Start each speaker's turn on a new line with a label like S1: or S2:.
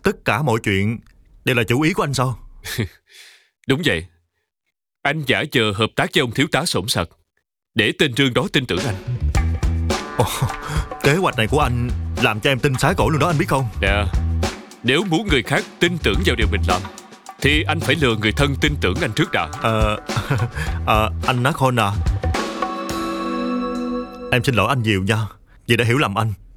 S1: Tất cả mọi chuyện đều là chủ ý của anh sao?
S2: Đúng vậy. Anh giả vờ hợp tác với ông thiếu tá sổn sật để tên Trương đó tin tưởng anh.
S1: Ồ, kế hoạch này của anh làm cho em tin xá cổ luôn đó, anh biết không?
S2: Nè, nếu muốn người khác tin tưởng vào điều mình làm thì anh phải lừa người thân tin tưởng anh trước đã.
S1: Anh Nakhon à, em xin lỗi anh nhiều nha vì đã hiểu lầm anh.